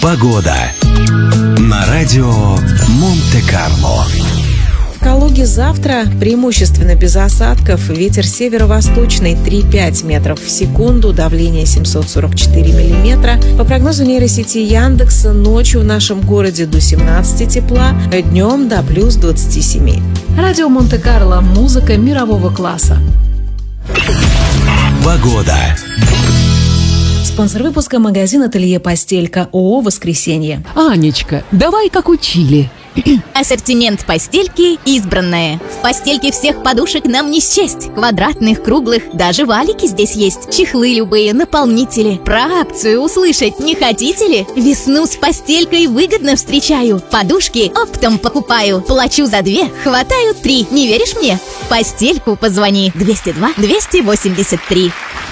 Погода на радио Монте-Карло. В Калуге завтра преимущественно без осадков. Ветер северо-восточный 3-5 метров в секунду, давление 744 миллиметра. По прогнозу нейросети Яндекса, ночью в нашем городе до 17 тепла, днем до плюс 27. Радио Монте-Карло. Музыка мирового класса. Погода. Спонсор выпуска — магазин «Ателье Постелька», ООО «Воскресенье». Анечка, давай как учили. Ассортимент постельки избранное. В постельке всех подушек нам не счесть. Квадратных, круглых, даже валики здесь есть. Чехлы любые, наполнители. Про акцию услышать не хотите ли? Весну с постелькой выгодно встречаю. Подушки оптом покупаю. Плачу за 2, хватаю 3. Не веришь мне? В постельку позвони. 202 283.